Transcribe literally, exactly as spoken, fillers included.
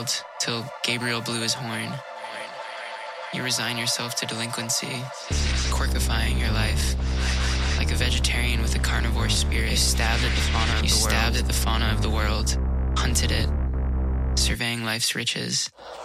world till Gabriel blew his horn. You resign yourself to delinquency, quirkifying your life. Like a vegetarian with a carnivore spirit, you stabbed at the fauna of the world. You stabbed at the fauna of the world, hunted it, surveying life's riches.